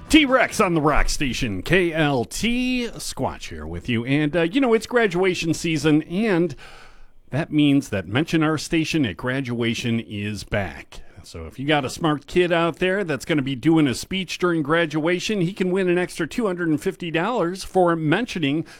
T-Rex on the rock station, KLT. Squatch here with you. And, it's graduation season, and that means that Mention Our Station at graduation is back. So if you got a smart kid out there that's going to be doing a speech during graduation, he can win an extra $250 for mentioning